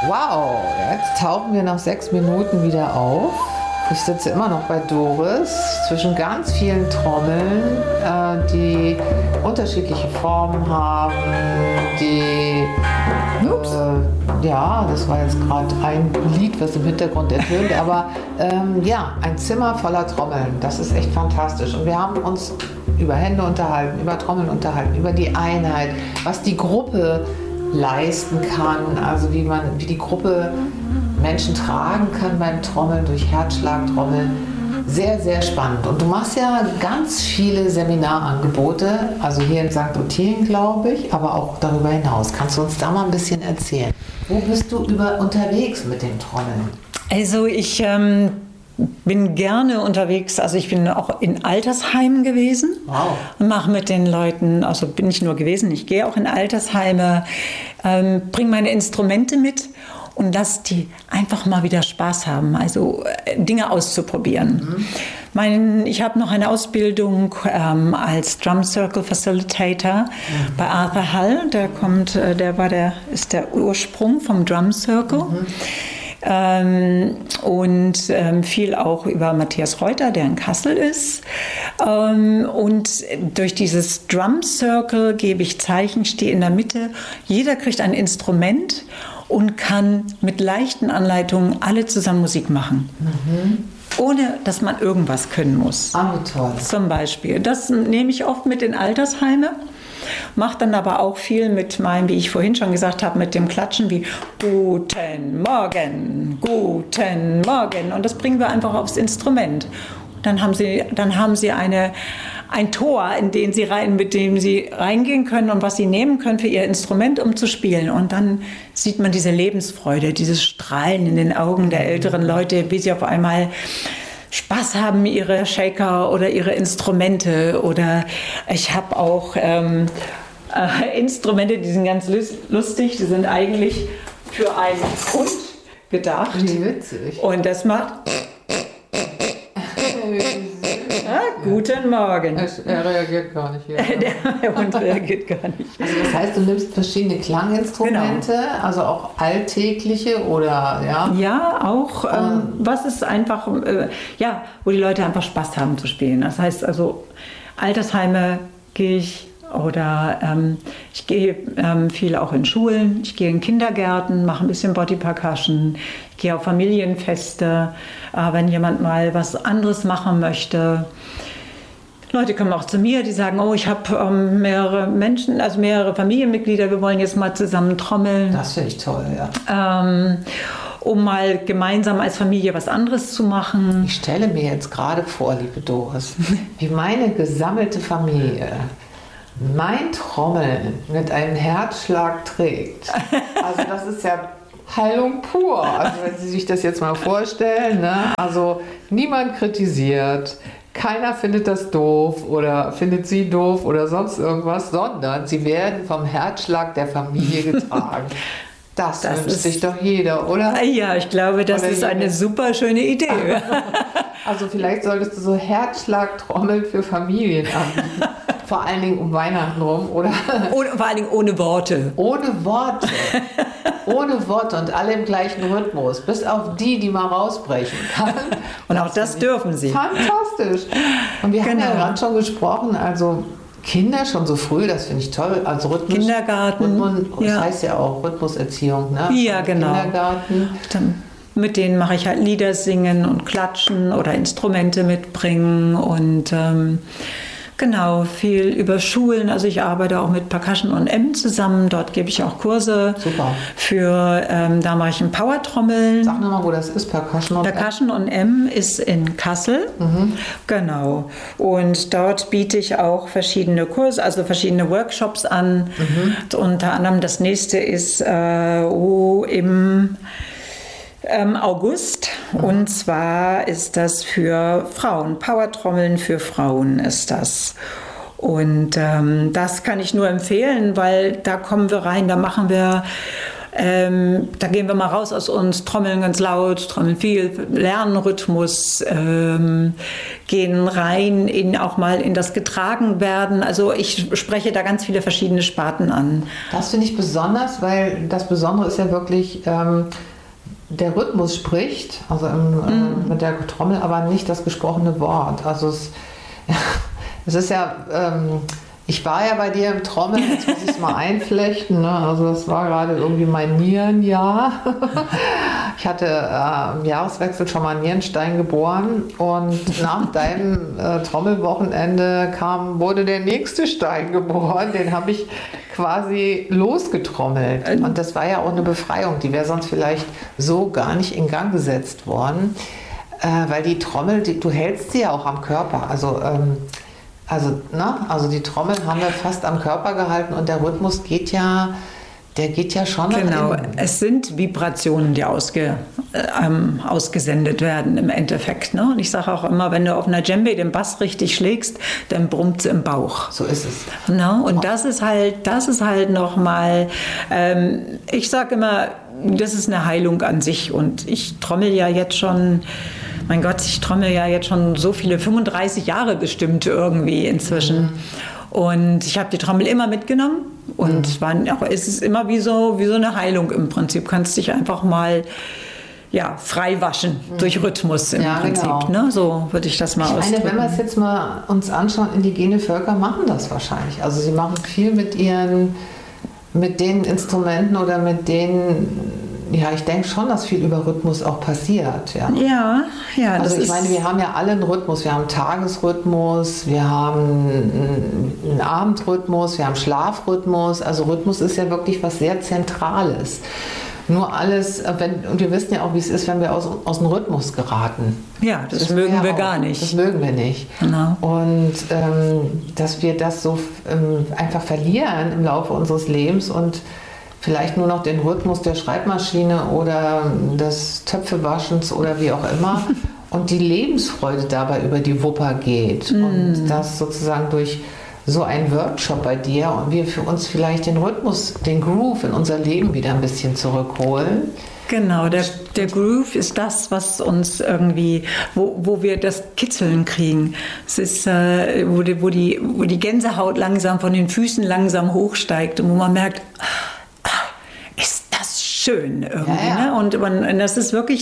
Wow, jetzt tauchen wir nach 6 Minuten wieder auf. Ich sitze immer noch bei Doris zwischen ganz vielen Trommeln, die unterschiedliche Formen haben, die... ja, das war jetzt gerade ein Lied, was im Hintergrund ertönt, aber ja, ein Zimmer voller Trommeln, das ist echt fantastisch. Und wir haben uns über Hände unterhalten, über Trommeln unterhalten, über die Einheit, was die Gruppe leisten kann, also wie die Gruppe Menschen tragen kann beim Trommeln, durch Herzschlagtrommeln. Sehr, sehr spannend. Und du machst ja ganz viele Seminarangebote, also hier in St. Ottilien, glaube ich, aber auch darüber hinaus. Kannst du uns da mal ein bisschen erzählen? Wo bist du unterwegs mit dem Trommeln? Also ich bin gerne unterwegs, also ich bin auch in Altersheimen gewesen. Wow. Und mache mit den Leuten, also bin nicht nur gewesen, ich gehe auch in Altersheime, bringe meine Instrumente mit und lass die einfach mal wieder Spaß haben, also Dinge auszuprobieren. Ich habe noch eine Ausbildung als Drum Circle Facilitator bei Arthur Hall. Ist der Ursprung vom Drum Circle. Und viel auch über Matthias Reuter, der in Kassel ist. Und durch dieses Drum Circle gebe ich Zeichen, stehe in der Mitte. Jeder kriegt ein Instrument und kann mit leichten Anleitungen alle zusammen Musik machen. Ohne, dass man irgendwas können muss. Ah, wie toll. Zum Beispiel. Das nehme ich oft mit in Altersheime. Mache dann aber auch viel mit meinem, wie ich vorhin schon gesagt habe, mit dem Klatschen wie Guten Morgen, Guten Morgen. Und das bringen wir einfach aufs Instrument. Dann haben sie ein Tor, mit dem sie reingehen können und was sie nehmen können für ihr Instrument, um zu spielen. Und dann sieht man diese Lebensfreude, dieses Strahlen in den Augen der älteren Leute, wie sie auf einmal Spaß haben, ihre Shaker oder ihre Instrumente. Oder ich habe auch Instrumente, die sind ganz lustig, die sind eigentlich für einen Hund gedacht. Wie witzig. Und das macht... Guten Morgen. Er reagiert gar nicht. Der Hund reagiert gar nicht. Also das heißt, du nimmst verschiedene Klanginstrumente, genau. Also auch alltägliche oder ja? Ja, auch was ist einfach, wo die Leute einfach Spaß haben zu spielen. Das heißt also, Altersheime gehe ich oder ich gehe viel auch in Schulen, ich gehe in Kindergärten, mache ein bisschen Body Percussion, ich gehe auf Familienfeste, wenn jemand mal was anderes machen möchte. Leute kommen auch zu mir, die sagen, oh, ich habe mehrere Menschen, also mehrere Familienmitglieder, wir wollen jetzt mal zusammen trommeln. Das finde ich toll, ja. Um mal gemeinsam als Familie was anderes zu machen. Ich stelle mir jetzt gerade vor, liebe Doris, wie meine gesammelte Familie mein Trommeln mit einem Herzschlag trägt. Also das ist ja Heilung pur. Also wenn Sie sich das jetzt mal vorstellen, ne? Also niemand kritisiert, keiner findet das doof oder findet Sie doof oder sonst irgendwas, sondern Sie werden vom Herzschlag der Familie getragen. Das wünscht sich doch jeder, oder? Ja, ich glaube, das ist eine super schöne Idee. Also vielleicht solltest du so Herzschlagtrommeln für Familien anbieten. Vor allen Dingen um Weihnachten rum, oder? Vor allen Dingen ohne Worte. Ohne Worte. Ohne Worte und alle im gleichen Rhythmus. Bis auf die mal rausbrechen kann. Und auch das dürfen sie. Fantastisch. Und wir haben ja gerade schon gesprochen, also Kinder schon so früh, das finde ich toll. Also Rhythmus. Kindergarten. Das heißt ja auch Rhythmuserziehung, ne? Ja, genau. Kindergarten. Mit denen mache ich halt Lieder singen und klatschen oder Instrumente mitbringen und genau, viel über Schulen. Also ich arbeite auch mit Percussion und M zusammen. Dort gebe ich auch Kurse. Super. Da mache ich ein Powertrommeln. Sag nochmal, wo das ist, Percussion und M. Percussion und M ist in Kassel. Genau. Und dort biete ich auch verschiedene Kurse, also verschiedene Workshops an. Unter anderem das nächste ist im August, und zwar ist das für Frauen, Powertrommeln für Frauen ist das. Und das kann ich nur empfehlen, weil da kommen wir rein, da machen wir Da gehen wir mal raus aus uns, trommeln ganz laut, trommeln viel, lernen Rhythmus, gehen rein auch mal in das Getragenwerden. Also ich spreche da ganz viele verschiedene Sparten an. Das finde ich besonders, weil das Besondere ist ja wirklich, der Rhythmus spricht, also mit der Trommel, aber nicht das gesprochene Wort. Also es ist ja, ich war ja bei dir im Trommeln, jetzt muss ich es mal einflechten, ne? Also das war gerade irgendwie mein Nierenjahr. Ich hatte im Jahreswechsel schon mal Nierenstein geboren und nach deinem Trommelwochenende wurde der nächste Stein geboren, den habe ich quasi losgetrommelt. Und das war ja auch eine Befreiung, die wäre sonst vielleicht so gar nicht in Gang gesetzt worden, weil die Trommel, du hältst sie ja auch am Körper, also die Trommel haben wir fast am Körper gehalten und der Rhythmus geht ja schon nach Genau, innen. es sind Vibrationen, die ausgesendet werden im Endeffekt. Ne? Und ich sage auch immer, wenn du auf einer Djembe den Bass richtig schlägst, dann brummt es im Bauch. So ist es. No? Und das ist halt nochmal, ich sage immer, das ist eine Heilung an sich. Und ich trommel ja jetzt schon, mein Gott, so viele, 35 Jahre bestimmt irgendwie inzwischen. Und ich habe die Trommel immer mitgenommen und es ist immer wie so eine Heilung im Prinzip. Du kannst dich einfach mal frei waschen durch Rhythmus im Prinzip. Genau. Ne? So würde ich das mal ausdrücken. Wenn wir es jetzt mal uns anschauen, indigene Völker machen das wahrscheinlich. Also sie machen viel mit den Instrumenten oder mit denen. Ja, ich denke schon, dass viel über Rhythmus auch passiert. Ja. Also ich meine, wir haben ja alle einen Rhythmus. Wir haben einen Tagesrhythmus, wir haben einen Abendrhythmus, wir haben Schlafrhythmus. Also Rhythmus ist ja wirklich was sehr Zentrales. Nur alles, und wir wissen ja auch, wie es ist, wenn wir aus dem Rhythmus geraten. Ja, das mögen wir gar nicht. Das mögen wir nicht. Genau. Und dass wir das so einfach verlieren im Laufe unseres Lebens und vielleicht nur noch den Rhythmus der Schreibmaschine oder des Töpfewaschens oder wie auch immer und die Lebensfreude dabei über die Wupper geht und das sozusagen durch so einen Workshop bei dir und wir für uns vielleicht den Rhythmus, den Groove in unser Leben wieder ein bisschen zurückholen. Genau, der Groove ist das, was uns irgendwie, wo wir das Kitzeln kriegen. Es ist, wo die Gänsehaut langsam von den Füßen langsam hochsteigt und wo man merkt, ist das schön irgendwie. Ja. Ne? Und das ist wirklich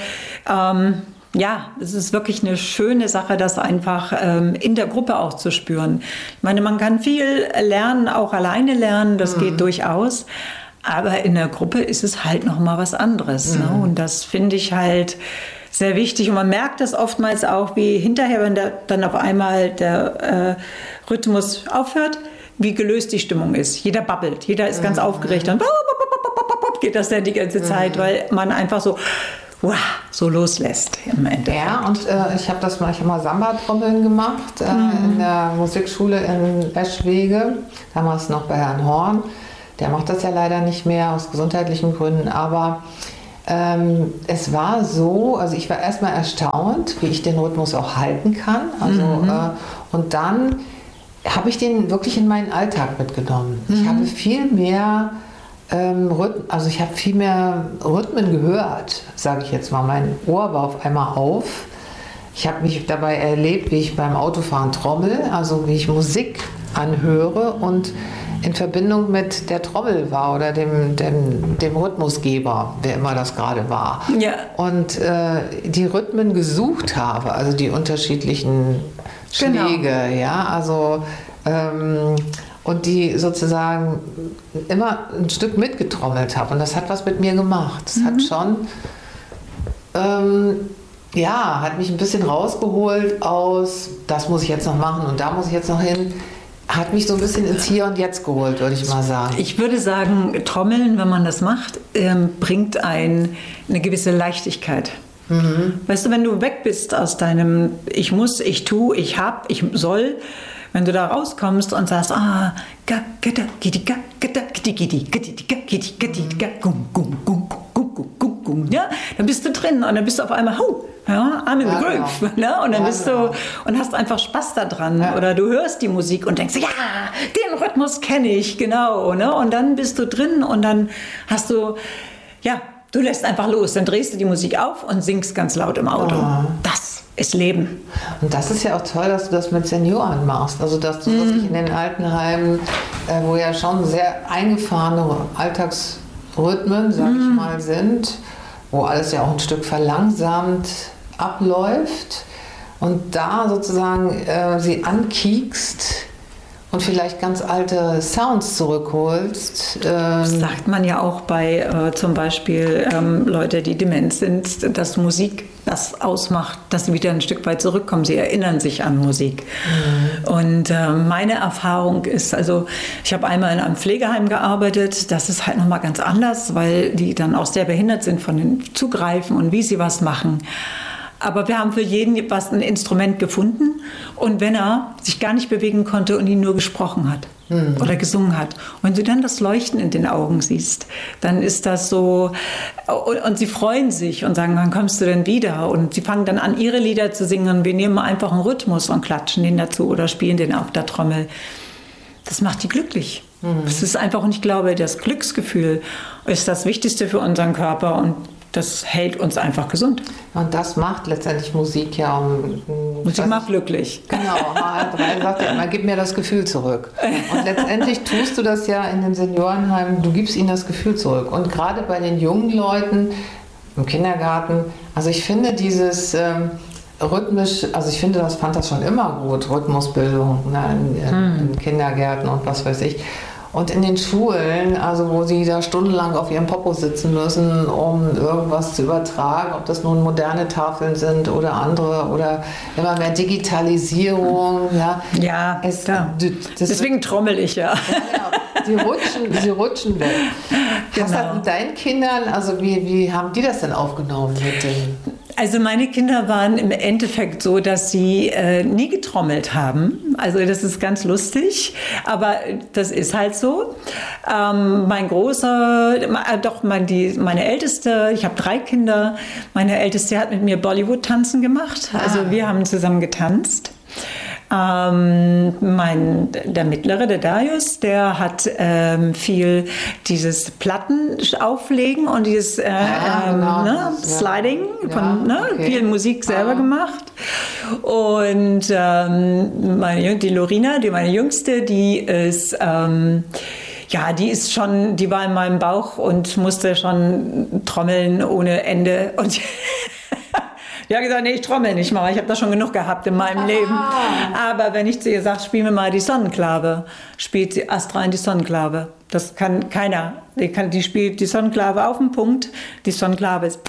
es ist wirklich eine schöne Sache, das einfach in der Gruppe auch zu spüren. Ich meine, man kann viel lernen, auch alleine lernen, das geht durchaus. Aber in der Gruppe ist es halt nochmal was anderes. Ne? Und das finde ich halt sehr wichtig. Und man merkt das oftmals auch, wie hinterher, wenn dann auf einmal der Rhythmus aufhört, wie gelöst die Stimmung ist. Jeder babbelt, jeder ist ganz aufgeregt. Und geht das dann die ganze Zeit, weil man einfach so loslässt im Endeffekt. Ja, und ich habe mal Samba-Trommeln gemacht in der Musikschule in Eschwege, damals noch bei Herrn Horn. Der macht das ja leider nicht mehr aus gesundheitlichen Gründen, aber es war so, also ich war erstmal erstaunt, wie ich den Rhythmus auch halten kann. Also, und dann habe ich den wirklich in meinen Alltag mitgenommen. Ich habe viel mehr Rhythmen gehört, sage ich jetzt mal. Mein Ohr war auf einmal auf. Ich habe mich dabei erlebt, wie ich beim Autofahren trommel, also wie ich Musik anhöre und in Verbindung mit der Trommel war oder dem Rhythmusgeber, wer immer das gerade war. Ja. Und die Rhythmen gesucht habe, also die unterschiedlichen Schläge, ja, also und die sozusagen immer ein Stück mitgetrommelt habe. Und das hat was mit mir gemacht. Das hat schon, hat mich ein bisschen rausgeholt aus, das muss ich jetzt noch machen und da muss ich jetzt noch hin. Hat mich so ein bisschen ins Hier und Jetzt geholt, würde ich mal sagen. Ich würde sagen, Trommeln, wenn man das macht, bringt eine gewisse Leichtigkeit. Weißt du, wenn du weg bist aus deinem Ich muss, ich tu, ich hab, ich soll, wenn du da rauskommst und sagst, ja, dann bist du drin. drin und dann bist du auf einmal, ja, I'm in the groove. Genau. Ne? Und dann bist du und hast einfach Spaß daran. Ja. Oder du hörst die Musik und denkst, ja, den Rhythmus kenne ich, genau. Ne? Und dann bist du drin und dann hast du, du lässt einfach los. Dann drehst du die Musik auf und singst ganz laut im Auto. Das ist Leben. Und das ist ja auch toll, dass du das mit Senioren machst. Also dass du wirklich in den Altenheimen, wo ja schon sehr eingefahrene Alltagsrhythmen, sag ich mal, sind, wo alles ja auch ein Stück verlangsamt abläuft und da sozusagen sie ankiekst und vielleicht ganz alte Sounds zurückholst. Das sagt man ja auch bei zum Beispiel Leute, die dement sind, dass Musik das ausmacht, dass sie wieder ein Stück weit zurückkommen. Sie erinnern sich an Musik. Und meine Erfahrung ist, also ich habe einmal in einem Pflegeheim gearbeitet, das ist halt nochmal ganz anders, weil die dann auch sehr behindert sind von dem Zugreifen und wie sie was machen. Aber wir haben für jeden ein Instrument gefunden und wenn er sich gar nicht bewegen konnte und ihn nur gesprochen hat oder gesungen hat. Und wenn du dann das Leuchten in den Augen siehst, dann ist das so, und sie freuen sich und sagen, wann kommst du denn wieder? Und sie fangen dann an, ihre Lieder zu singen und wir nehmen einfach einen Rhythmus und klatschen den dazu oder spielen den auf der Trommel. Das macht die glücklich. Das ist einfach, und ich glaube, das Glücksgefühl ist das Wichtigste für unseren Körper und das hält uns einfach gesund. Und das macht letztendlich Musik ja. Musik macht glücklich. Genau, HR3 sagt ja immer, gib mir das Gefühl zurück. Und letztendlich tust du das ja in den Seniorenheimen, du gibst ihnen das Gefühl zurück. Und gerade bei den jungen Leuten im Kindergarten, also ich finde dieses rhythmisch, also ich finde, fand das schon immer gut, Rhythmusbildung in Kindergärten und was weiß ich. Und in den Schulen, also wo sie da stundenlang auf ihrem Popo sitzen müssen, um irgendwas zu übertragen, ob das nun moderne Tafeln sind oder andere oder immer mehr Digitalisierung. Ja, deswegen trommel ich ja. Sie rutschen weg. Genau. Was hat mit deinen Kindern, also wie haben die das denn aufgenommen mit dem? Also meine Kinder waren im Endeffekt so, dass sie nie getrommelt haben. Also das ist ganz lustig, aber das ist halt so. Mein Großer, meine Älteste, ich habe 3 Kinder, meine Älteste hat mit mir Bollywood-Tanzen gemacht. Also wir haben zusammen getanzt. Der Mittlere, der Darius, der hat viel dieses Platten auflegen und dieses Sliding, viel Musik selber gemacht. Und die Lorina, meine Jüngste, die war in meinem Bauch und musste schon trommeln ohne Ende. Und die hat gesagt, nee, ich trommel nicht mal. Ich habe das schon genug gehabt in meinem Leben. Aber wenn ich zu ihr sage, spiel mir mal die Sonnenklave, spielt sie astrein die Sonnenklave. Das kann keiner. Die spielt die Sonnenklave auf den Punkt. Die Sonnenklave ist...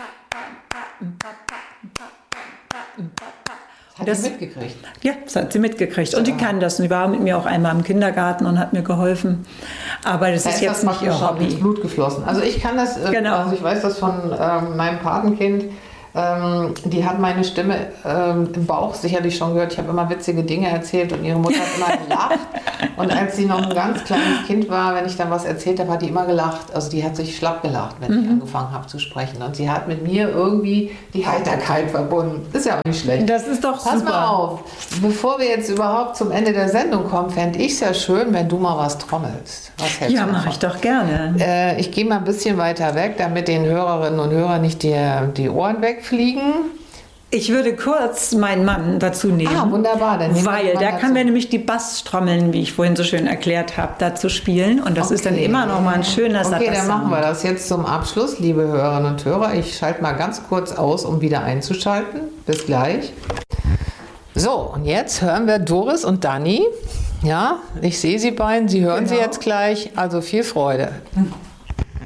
Hat sie mitgekriegt? Ja, das hat sie mitgekriegt. Und die kann das. Und die war mit mir auch einmal im Kindergarten und hat mir geholfen. Aber das ist jetzt nicht ihr Hobby. Ins Blut geflossen. Also ich kann das, also ich weiß das von meinem Patenkind. Die hat meine Stimme im Bauch sicherlich schon gehört. Ich habe immer witzige Dinge erzählt und ihre Mutter hat immer gelacht. Und als sie noch ein ganz kleines Kind war, wenn ich dann was erzählt habe, hat die immer gelacht. Also die hat sich schlapp gelacht, wenn ich angefangen habe zu sprechen. Und sie hat mit mir irgendwie die Heiterkeit verbunden. Ist ja auch nicht schlecht. Das ist doch super. Pass mal auf, bevor wir jetzt überhaupt zum Ende der Sendung kommen, fände ich es ja schön, wenn du mal was trommelst. Was hältst du davon? Mache ich doch gerne. Ich gehe mal ein bisschen weiter weg, damit den Hörerinnen und Hörern nicht die Ohren wegfliegen. Ich würde kurz meinen Mann dazu nehmen. Ah, wunderbar. Weil der kann mir nämlich die Basstrommeln, wie ich vorhin so schön erklärt habe, dazu spielen. Und das ist dann immer noch mal ein schöner Satz. Okay, dann machen wir das jetzt zum Abschluss, liebe Hörerinnen und Hörer. Ich schalte mal ganz kurz aus, um wieder einzuschalten. Bis gleich. So, und jetzt hören wir Doris und Dani. Ja, ich sehe sie beiden. Sie hören sie jetzt gleich. Also viel Freude.